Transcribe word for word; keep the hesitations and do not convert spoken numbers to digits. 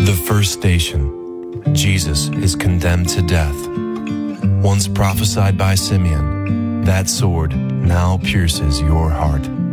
The first station, Jesus is condemned to death. Once prophesied by Simeon, that sword now pierces your heart.